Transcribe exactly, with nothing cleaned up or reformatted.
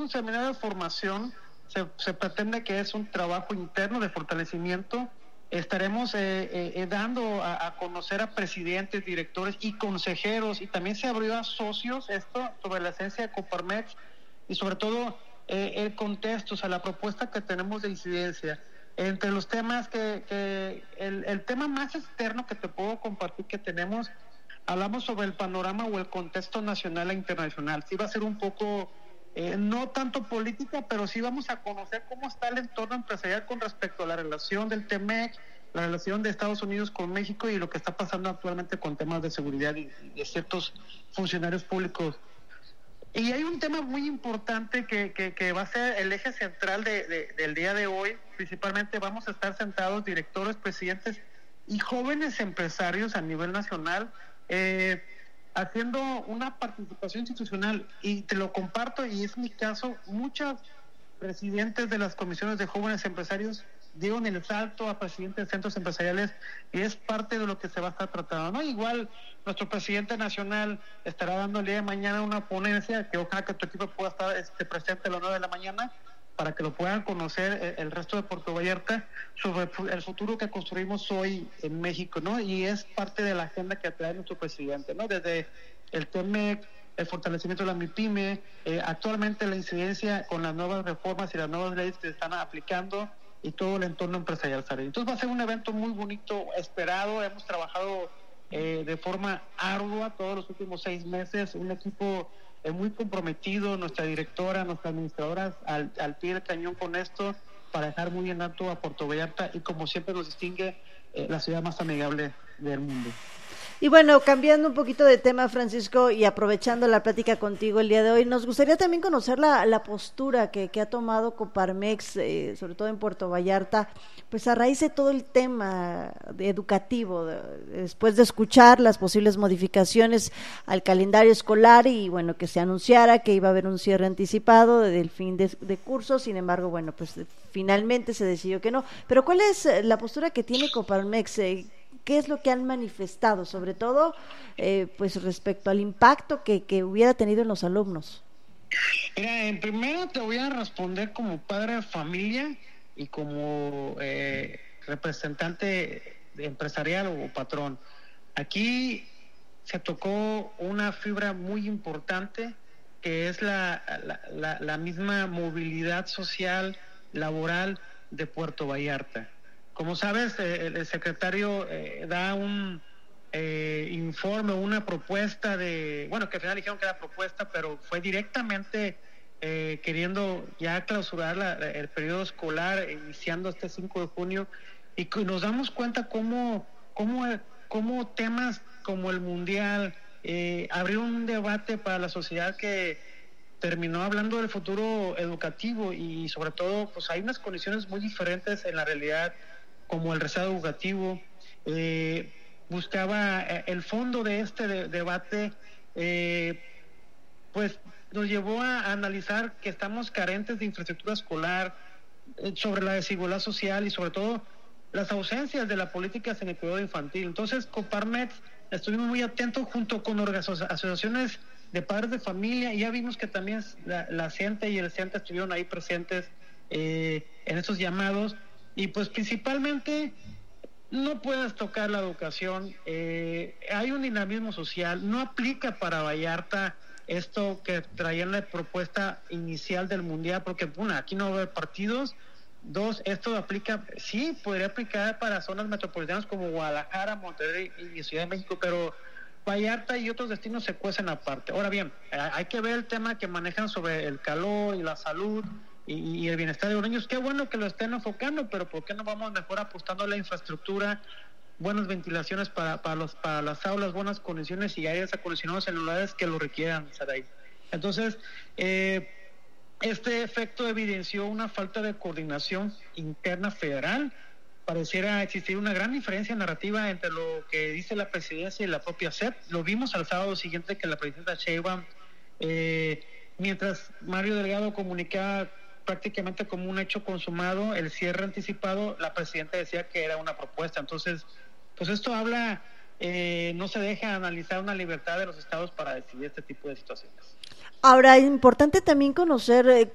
un seminario de formación, se, se pretende que es un trabajo interno de fortalecimiento. Estaremos eh, eh, dando a, a conocer a presidentes, directores y consejeros, y también se abrió a socios esto sobre la esencia de Coparmex y sobre todo eh, el contexto, o sea, la propuesta que tenemos de incidencia. Entre los temas que, que el, el tema más externo que te puedo compartir que tenemos, hablamos sobre el panorama o el contexto nacional e internacional. Sí va a ser un poco, eh, no tanto política, pero sí vamos a conocer cómo está el entorno empresarial con respecto a la relación del T-MEC, la relación de Estados Unidos con México y lo que está pasando actualmente con temas de seguridad y de ciertos funcionarios públicos. Y hay un tema muy importante que, que, que va a ser el eje central de, de, del día de hoy. Principalmente vamos a estar sentados directores, presidentes y jóvenes empresarios a nivel nacional, eh, haciendo una participación institucional. Y te lo comparto, y es mi caso, muchos presidentes de las comisiones de jóvenes empresarios dieron el salto a presidentes de centros empresariales, y es parte de lo que se va a estar tratando, ¿no? Igual nuestro presidente nacional estará dando el día de mañana una ponencia que ojalá que tu equipo pueda estar este, presente a las nueve de la mañana para que lo puedan conocer el resto de Puerto Vallarta sobre el futuro que construimos hoy en México, ¿no? Y es parte de la agenda que trae nuestro presidente, ¿no? Desde el T-MEC, el fortalecimiento de la MIPYME, eh, actualmente la incidencia con las nuevas reformas y las nuevas leyes que se están aplicando, y todo el entorno empresarial, Sara. Entonces va a ser un evento muy bonito, esperado. Hemos trabajado eh, de forma ardua todos los últimos seis meses, un equipo eh, muy comprometido, nuestra directora, nuestras administradoras al, al pie del cañón con esto, para dejar muy en alto a Puerto Vallarta y, como siempre nos distingue, eh, la ciudad más amigable del mundo. Y bueno, cambiando un poquito de tema, Francisco, y aprovechando la plática contigo el día de hoy, nos gustaría también conocer la, la postura que, que ha tomado Coparmex, eh, sobre todo en Puerto Vallarta, pues a raíz de todo el tema de educativo, de, después de escuchar las posibles modificaciones al calendario escolar y bueno, que se anunciara que iba a haber un cierre anticipado del fin de, de curso. Sin embargo, bueno, pues finalmente se decidió que no. Pero ¿cuál es la postura que tiene Coparmex? Eh, ¿Qué es lo que han manifestado, sobre todo eh, pues respecto al impacto que, que hubiera tenido en los alumnos? Mira, en primero te voy a responder como padre de familia y como eh, representante empresarial o patrón. Aquí se tocó una fibra muy importante, que es la, la, la, la misma movilidad social, laboral de Puerto Vallarta. Como sabes, eh, el secretario eh, da un eh, informe, una propuesta de, bueno, que al final dijeron que era propuesta, pero fue directamente eh, queriendo ya clausurar la, el periodo escolar, iniciando este cinco de junio, y que nos damos cuenta cómo, cómo, cómo temas como el Mundial eh, abrió un debate para la sociedad que terminó hablando del futuro educativo, y sobre todo, pues hay unas condiciones muy diferentes en la realidad, como el rezago educativo. Eh, buscaba eh, el fondo de este de, debate, eh, pues nos llevó a, a analizar que estamos carentes de infraestructura escolar, eh, sobre la desigualdad social y sobre todo las ausencias de la política en el cuidado infantil. Entonces, Coparmex estuvimos muy atentos junto con asociaciones de padres de familia, y ya vimos que también la, la CENTE y el CENTE estuvieron ahí presentes eh, en estos llamados. Y pues principalmente no puedes tocar la educación, eh, hay un dinamismo social, no aplica para Vallarta esto que traían la propuesta inicial del Mundial, porque una, aquí no va a haber partidos. Dos, esto aplica, sí, podría aplicar para zonas metropolitanas como Guadalajara, Monterrey y Ciudad de México, pero Vallarta y otros destinos se cuecen aparte. Ahora bien, hay que ver el tema que manejan sobre el calor y la salud y, y el bienestar de los niños. Qué bueno que lo estén enfocando, pero ¿por qué no vamos mejor apostando a la infraestructura, buenas ventilaciones para, para, los, para las aulas, buenas condiciones y aires acondicionados en lugares que lo requieran, Saray? Entonces, eh, este efecto evidenció una falta de coordinación interna federal. Pareciera existir una gran diferencia narrativa entre lo que dice la presidencia y la propia S E P. Lo vimos al sábado siguiente, que la presidenta Sheinbaum, eh, mientras Mario Delgado comunicaba prácticamente como un hecho consumado el cierre anticipado, la presidenta decía que era una propuesta. Entonces, pues esto habla, eh, no se deja analizar una libertad de los estados para decidir este tipo de situaciones. Ahora, es importante también conocer eh,